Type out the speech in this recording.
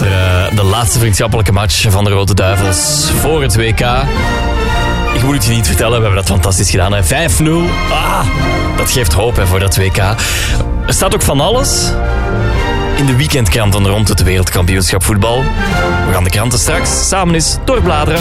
gisteren de laatste vriendschappelijke match van de Rode Duivels voor het WK. Ik moet het je niet vertellen, we hebben dat fantastisch gedaan. Hè. 5-0. Dat geeft hoop voor dat WK. Er staat ook van alles in de weekendkranten rond het wereldkampioenschap voetbal. We gaan de kranten straks samen eens doorbladeren.